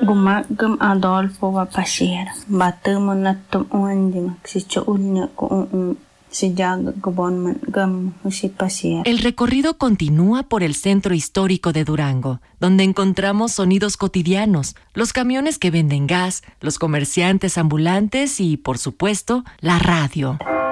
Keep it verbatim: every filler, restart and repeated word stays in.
Gumagam Adolfo va pasir. Batemo natum uandim. Sicho unya ko un sijaga gobonman gam usi pasir. El recorrido continúa por el centro histórico de Durango, donde encontramos sonidos cotidianos, los camiones que venden gas, los comerciantes ambulantes y, por supuesto, la radio.